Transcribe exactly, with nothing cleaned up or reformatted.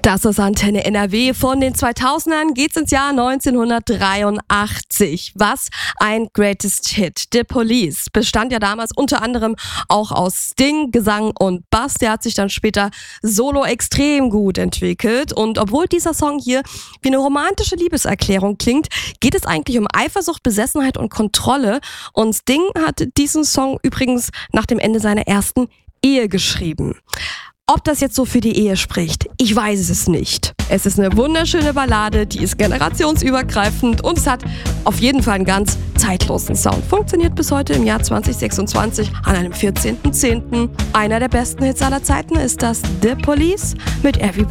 Das ist Antenne N R W. Von den zweitausendern geht's ins Jahr neunzehnhundertdreiundachtzig. Was ein Greatest Hit. The Police bestand ja damals unter anderem auch aus Sting, Gesang und Bass. Der hat sich dann später solo extrem gut entwickelt. Und obwohl dieser Song hier wie eine romantische Liebeserklärung klingt, geht es eigentlich um Eifersucht, Besessenheit und Kontrolle. Und Sting hat diesen Song übrigens nach dem Ende seiner ersten Ehe geschrieben. Ob das jetzt so für die Ehe spricht, ich weiß es nicht. Es ist eine wunderschöne Ballade, die ist generationsübergreifend und es hat auf jeden Fall einen ganz zeitlosen Sound. Funktioniert bis heute im Jahr zwanzig sechsundzwanzig an einem vierzehnten zehnten Einer der besten Hits aller Zeiten ist das The Police mit Every